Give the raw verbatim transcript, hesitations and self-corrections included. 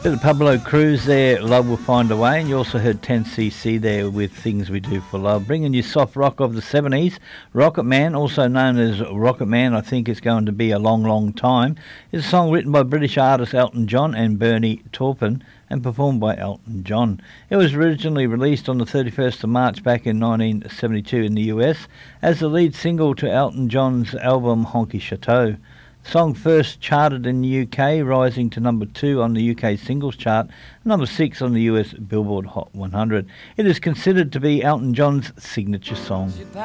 Bit of Pablo Cruz there, Love Will Find a Way, and you also heard ten C C there with Things We Do for Love. Bringing you soft rock of the seventies, Rocket Man, also known as Rocket Man, I think it's going to be a long, long time, is a song written by British artist Elton John and Bernie Taupin and performed by Elton John. It was originally released on the thirty-first of March back in nineteen seventy-two in the U S as the lead single to Elton John's album Honky Chateau. The song first charted in the U K, rising to number two on the U K singles chart, and number six on the U S Billboard Hot one hundred. It is considered to be Elton John's signature song.